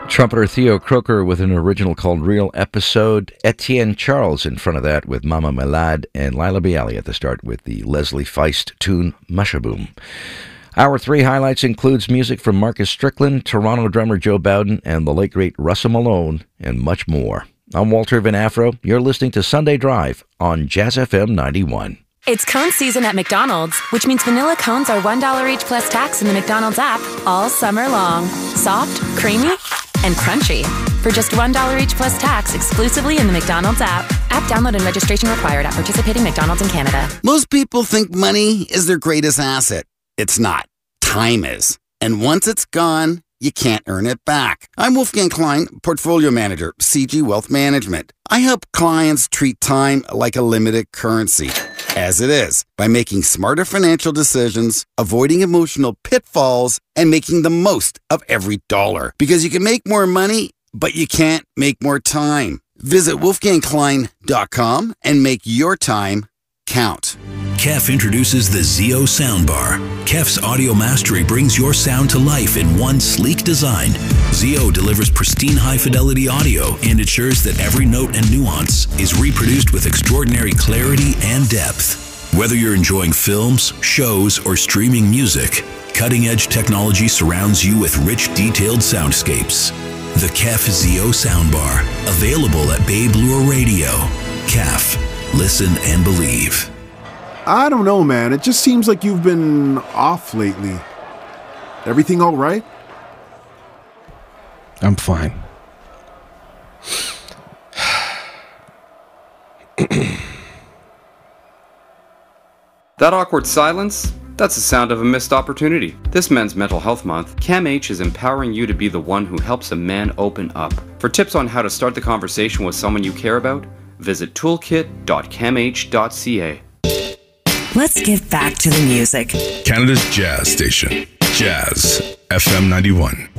Trumpeter Theo Croker with an original called Real Episode. Etienne Charles in front of that with Mama Malade, and Lila Bialy at the start with the Leslie Feist tune Mushaboom. Hour 3 highlights includes music from Marcus Strickland, Toronto drummer Joe Bowden, and the late great Russell Malone, and much more. I'm Walter Van Afro. You're listening to Sunday Drive on Jazz FM 91. It's cone season at McDonald's, which means vanilla cones are $1 each plus tax in the McDonald's app all summer long. Soft, creamy, and crunchy. For just $1 each plus tax exclusively in the McDonald's app. App download and registration required at participating McDonald's in Canada. Most people think money is their greatest asset. It's not. Time is. And once it's gone, you can't earn it back. I'm Wolfgang Klein, Portfolio Manager, CG Wealth Management. I help clients treat time like a limited currency, as it is, by making smarter financial decisions, avoiding emotional pitfalls, and making the most of every dollar. Because you can make more money, but you can't make more time. Visit wolfgangklein.com and make your time count. KEF introduces the ZEO Soundbar. KEF's audio mastery brings your sound to life in one sleek design. ZEO delivers pristine high-fidelity audio and ensures that every note and nuance is reproduced with extraordinary clarity and depth. Whether you're enjoying films, shows, or streaming music, cutting-edge technology surrounds you with rich, detailed soundscapes. The KEF ZEO Soundbar, available at Babe Lure Radio. KEF. Listen and believe. I don't know, man. It just seems like you've been off lately. Everything all right? I'm fine. That awkward silence? That's the sound of a missed opportunity. This Men's Mental Health Month, CAMH is empowering you to be the one who helps a man open up. For tips on how to start the conversation with someone you care about, visit toolkit.camh.ca. Let's get back to the music. Canada's jazz station, Jazz FM 91.